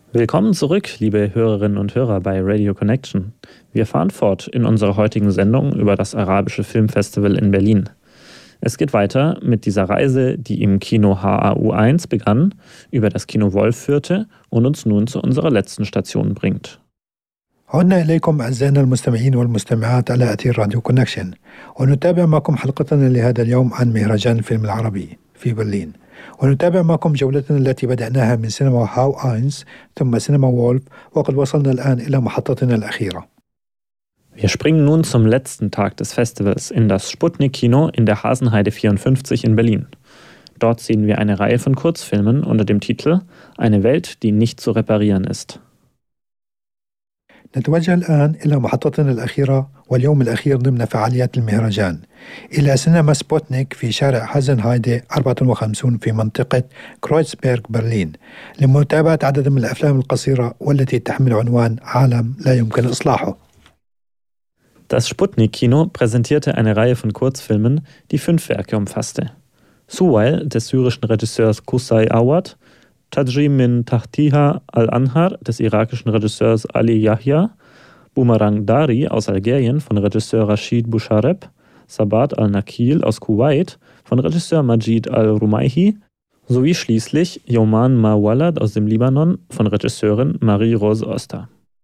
Willkommen zurück, liebe Hörerinnen und Hörer bei Radio Connection. Wir fahren fort in unserer heutigen Sendung über das Arabische Filmfestival in Berlin. Es geht weiter mit dieser Reise, die im Kino HAU1 begann, über das Kino Wolf führte und uns nun zu unserer letzten Station bringt. عدنا إليكم أعزائنا المستمعين والمستمعات على أثير راديو كونكشن، ونتابع معكم حلقتنا لهذا اليوم عن مهرجان الفيلم العربي في برلين، ونتابع معكم جولتنا التي بدأناها من سينما هاو آينز ثم سينما وولف، وقد وصلنا الآن إلى محطتنا الأخيرة. Wir springen nun zum letzten Tag des Festivals in das Sputnik-Kino in der Hasenheide 54 in Berlin. Dort sehen wir eine Reihe von Kurzfilmen unter dem Titel Eine Welt, die nicht zu reparieren ist. نتوجه الآن إلى محطتنا الأخيرة واليوم الأخير ضمن فعاليات المهرجان، إلى سينما سبوتنيك في شارع هازنهايدي 54 في منطقة كرويتسبيرغ برلين، لمتابعة عدد من الأفلام القصيرة والتي تحمل عنوان عالم لا يمكن إصلاحه. Das Sputnik-Kino präsentierte eine Reihe von Kurzfilmen, die 5 Werke umfasste. Suwail des syrischen Regisseurs Qusay Awad, Tajri min Tahtiha al-Anhar des irakischen Regisseurs Ali Yahya, Boomerang Dari aus Algerien von Regisseur Rashid Bouchareb, Sabat al-Nakil aus Kuwait von Regisseur Majid al-Rumaihi sowie schließlich Yoman Ma Walad aus dem Libanon von Regisseurin Marie-Rose Oster.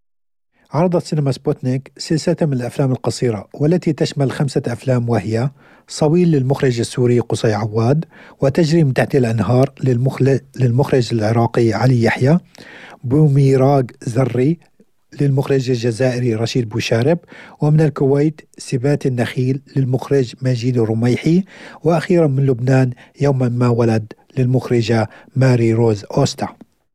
عرضت سينما سبوتنيك سلسلة من الأفلام القصيرة والتي تشمل 5 أفلام، وهي صويل للمخرج السوري قصي عواد، وتجري من تحت الأنهار للمخرج العراقي علي يحيى، بوميراغ زري للمخرج الجزائري رشيد بوشارب، ومن الكويت سبات النخيل للمخرج مجيد الرميحي، وأخيرا من لبنان يوما ما ولد للمخرجة ماري روز أوستا.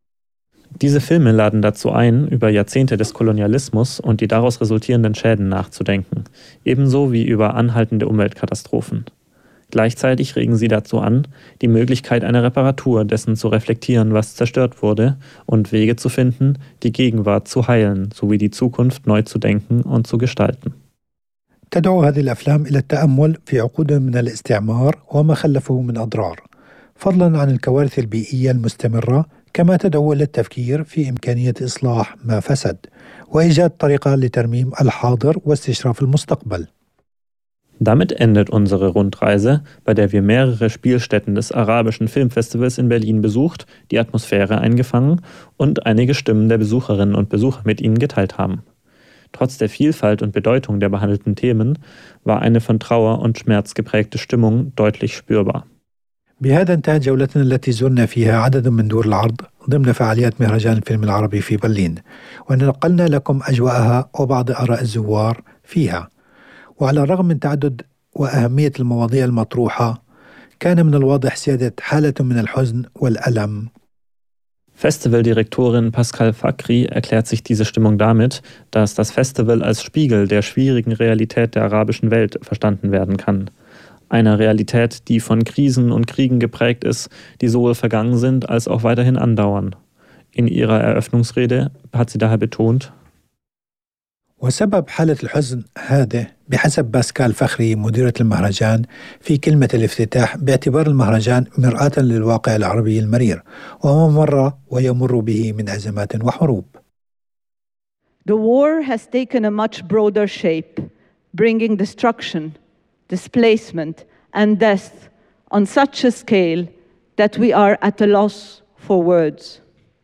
Diese Filme laden dazu ein, über Jahrzehnte des Kolonialismus und die daraus resultierenden Schäden nachzudenken, ebenso wie über anhaltende Umweltkatastrophen. Gleichzeitig regen sie dazu an, die Möglichkeit einer Reparatur dessen zu reflektieren, was zerstört wurde, und Wege zu finden, die Gegenwart zu heilen, sowie die Zukunft neu zu denken und zu gestalten. تدعو هذه الأفلام إلى التأمل في عقود من الاستعمار وما خلفه من أضرار، فضلا عن الكوارث البيئية المستمرة، كما تدعو إلى التفكير في إمكانية إصلاح ما فسد وإيجاد طريقة لترميم الحاضر واستشراف المستقبل. Damit endet unsere Rundreise, bei der wir mehrere Spielstätten des Arabischen Filmfestivals in Berlin besucht, die Atmosphäre eingefangen und einige Stimmen der Besucherinnen und Besucher mit ihnen geteilt haben. Trotz der Vielfalt und Bedeutung der behandelten Themen war eine von Trauer und Schmerz geprägte Stimmung deutlich spürbar. بهذا انتهت جولتنا التي زرنا فيها عدد من دور العرض ضمن فعاليات مهرجان الفيلم العربي في برلين، ونقلنا لكم أجواءها وبعض آراء الزوار فيها. وعلى الرغم من تعدد وأهمية المواضيع المطروحة، كان من الواضح سيادة حالة من الحزن والألم. Festivaldirektorin Pascal Fakri erklärt sich diese Stimmung damit, dass das Festival als Spiegel der schwierigen Realität der arabischen Welt verstanden werden kann. Einer Realität, die von Krisen und Kriegen geprägt ist, die sowohl vergangen sind als auch weiterhin andauern. In ihrer Eröffnungsrede hat sie daher betont: وسبب حالة الحزن هذه بحسب باسكال فخري مديرة المهرجان في كلمة الافتتاح باعتبار المهرجان مرآة للواقع العربي المرير وما مر ويمر به من أزمات وحروب. The war has taken a much broader shape, bringing destruction, displacement and death on such a scale that we are at a loss for words.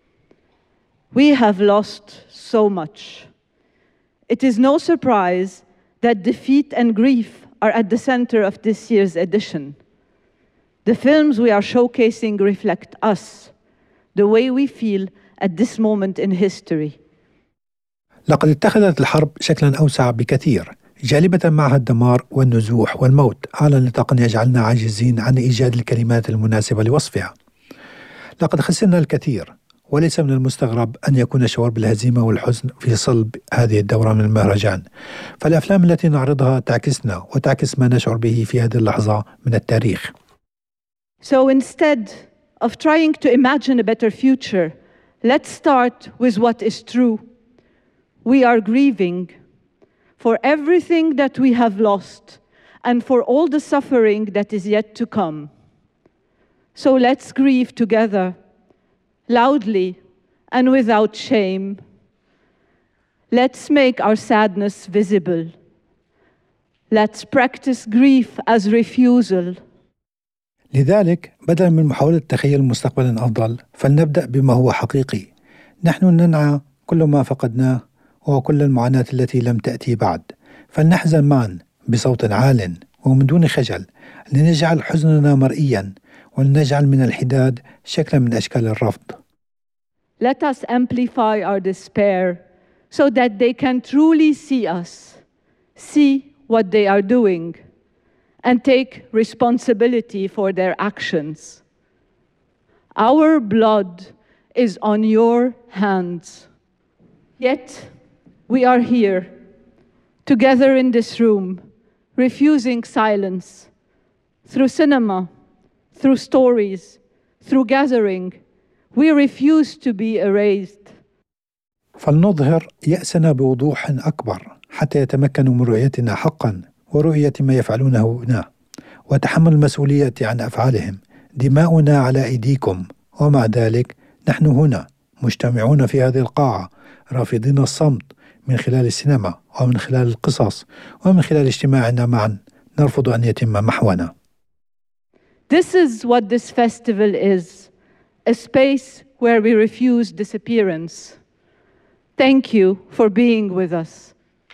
We have lost so much. It is no surprise that defeat and grief are at the center of this year's edition. The films we are showcasing reflect us, the way we feel at this moment in history. لقد اتخذت الحرب شكلا أوسع بكثير، جالبة معها الدمار والنزوح والموت على نطاق يجعلنا عاجزين عن إيجاد الكلمات المناسبة لوصفها. لقد خسرنا الكثير، وليس من المستغرب أن يكون شعور بالهزيمة والحزن في صلب هذه الدورة من المهرجان، فالأفلام التي نعرضها تعكسنا وتعكس ما نشعر به في هذه اللحظة من التاريخ. So instead of trying to imagine a better future, let's start with what is true. We are grieving for everything that we have lost and for all the suffering that is yet to come. So let's grieve together, loudly and without shame. Let's make our sadness visible. Let's practice grief as refusal. لذلك بدلا من محاولة تخيل مستقبلا أفضل فلنبدأ بما هو حقيقي. نحن ننعى كل ما فقدناه وكل المعاناة التي لم تأتي بعد، فلنحزن معا بصوت عال ومن دون خجل، لنجعل حزننا مرئيا ولنجعل من الحداد شكلا من أشكال الرفض. Let us amplify our despair so that they can truly see us, see what they are doing, and take responsibility for their actions. Our blood is on your hands. Yet we are here, together in this room, refusing silence. Through cinema, through stories, through gathering, we refuse to be erased. فلنظهر يأسنا بوضوح أكبر حتى يتمكنوا من رؤيتنا حقا ورؤية ما يفعلونه هنا وتحمل المسؤولية عن أفعالهم. دماؤنا على أيديكم، ومع ذلك نحن هنا مجتمعون في هذه القاعة رافضين الصمت من خلال السينما ومن خلال القصص ومن خلال اجتماعنا معا نرفض أن يتم محونا. This is what this festival is, a space where we refuse disappearance. Thank you for being with us.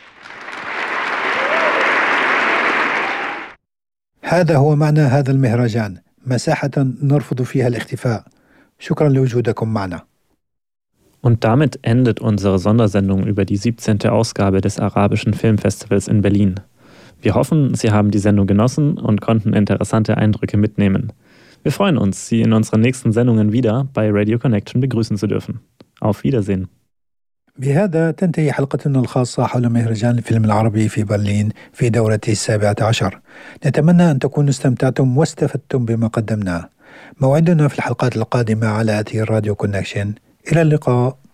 هذا هو معنى هذا المهرجان، مساحة نرفض فيها الاختفاء. شكرا لوجودكم معنا. Und damit endet unsere Sondersendung über die 17. Ausgabe des Arabischen Filmfestivals in Berlin. Wir hoffen, Sie haben die Sendung genossen und konnten interessante Eindrücke mitnehmen. Wir freuen uns, Sie in unseren nächsten Sendungen wieder bei Radio Connection begrüßen zu dürfen. Auf Wiedersehen. بهذا تنتهي حلقتنا الخاصة حول مهرجان الفيلم العربي في برلين في دورته 17. نتمنى أن تكونوا استمتعتم واستفدتم بما قدمناه. موعدنا في الحلقات القادمة على أثير راديو كونكشن. إلى اللقاء.